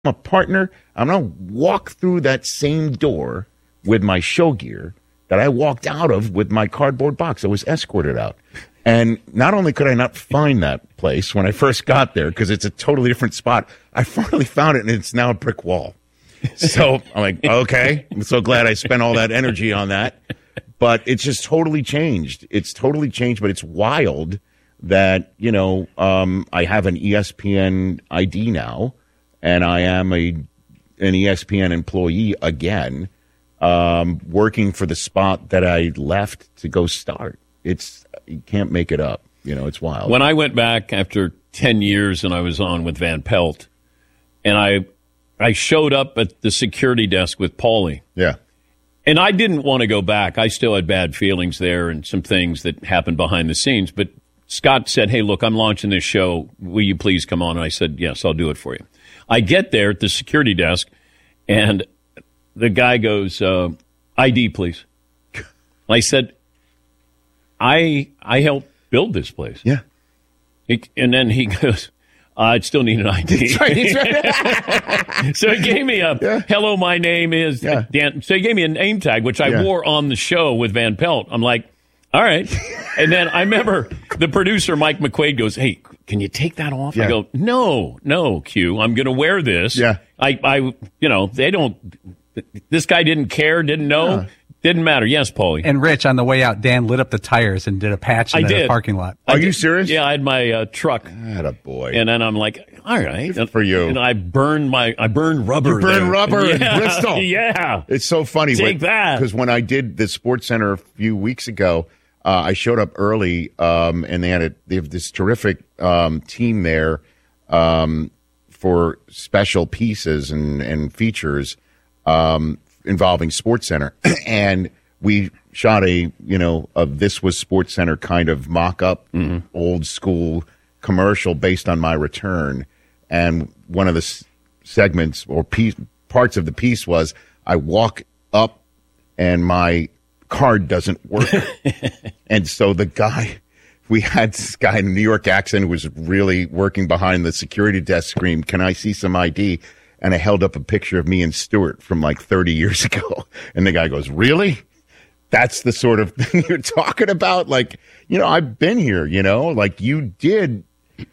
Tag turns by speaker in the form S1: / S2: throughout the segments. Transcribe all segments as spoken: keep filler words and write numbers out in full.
S1: a partner, I'm going to walk through that same door with my show gear that I walked out of with my cardboard box. I was escorted out. And not only could I not find that place when I first got there, because it's a totally different spot, I finally found it, and it's now a brick wall. So I'm like, okay, I'm so glad I spent all that energy on that. But it's just totally changed. It's totally changed, but it's wild that, you know, um, I have an E S P N I D now, and I am a an E S P N employee again, um, working for the spot that I left to go start. It's you can't make it up. You know, it's wild.
S2: When I went back after ten years and I was on with Van Pelt, and I I showed up at the security desk with Paulie.
S1: Yeah.
S2: And I didn't want to go back. I still had bad feelings there and some things that happened behind the scenes. But Scott said, hey, look, I'm launching this show. Will you please come on? And I said, yes, I'll do it for you. I get there at the security desk, and the guy goes, uh, I D, please. I said, I I helped build this place.
S1: Yeah.
S2: He, and then he goes, I'd still need an I D.
S1: That's right, that's right.
S2: So he gave me a, yeah. hello, my name is
S1: yeah.
S2: Dan. So he gave me a name tag, which I
S1: yeah.
S2: wore on the show with Van Pelt. I'm like, all right. And then I remember the producer, Mike McQuaid, goes, hey, can you take that off?
S1: Yeah.
S2: I go, no, no, Q, I'm going to wear this.
S1: Yeah.
S2: I, I, you know, they don't, this guy didn't care, didn't know. Yeah. Didn't matter. Yes, Paulie.
S3: And Rich, on the way out, Dan lit up the tires and did a patch in
S2: I
S3: the
S2: did.
S3: parking lot.
S1: Are
S2: I
S1: you
S2: did.
S1: serious?
S2: Yeah, I had my uh, truck.
S1: Attaboy.
S2: And then I'm like, all right.
S1: Good for you.
S2: And I burned my, I burned rubber.
S1: You burned
S2: there.
S1: rubber
S2: yeah.
S1: in Bristol.
S2: Yeah.
S1: It's so funny.
S2: Take
S1: when,
S2: that.
S1: Because when I did the Sports Center a few weeks ago, uh, I showed up early, um, and they had a, they have this terrific um, team there um, for special pieces and, and features um, involving Sports Center. And we shot a, you know, a This Was Sports Center kind of mock-up, mm-hmm. old school commercial based on my return. And one of the s- segments or piece, parts of the piece was I walk up and my card doesn't work. And so the guy, we had this guy in a New York accent who was really working behind the security desk scream, can I see some I D? And I held up a picture of me and Stuart from like thirty years ago. And the guy goes, really? That's the sort of thing you're talking about? Like, you know, I've been here, you know, like you did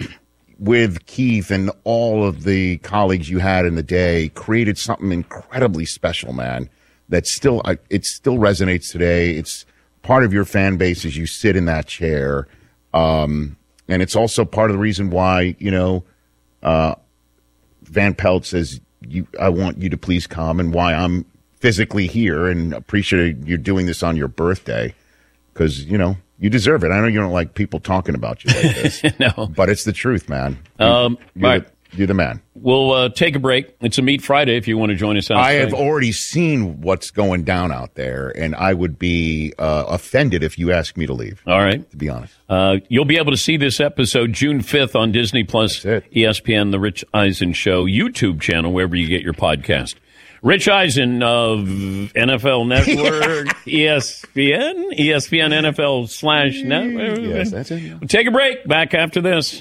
S1: with Keith and all of the colleagues you had in the day, created something incredibly special, man, that still, it still resonates today. It's part of your fan base as you sit in that chair. Um, and it's also part of the reason why, you know, uh, Van Pelt says, you, I want you to please come, and why I'm physically here and appreciate you doing this on your birthday, because, you know, you deserve it. I know you don't like people talking about you like this.
S2: No.
S1: But it's the truth, man. You,
S2: um,
S1: you're,
S2: right.
S1: the, you're the man.
S2: We'll uh, take a break. It's a Meat Friday if you want to join us outside.
S1: I have already seen what's going down out there, and I would be uh, offended if you asked me to leave.
S2: All right.
S1: To be honest.
S2: Uh, you'll be able to see this episode June fifth on Disney Plus, E S P N, The Rich Eisen Show, YouTube channel, wherever you get your podcast. Rich Eisen of N F L Network, E S P N, E S P N N F L slash network.
S1: Yes, that's it.
S2: We'll take a break. Back after this.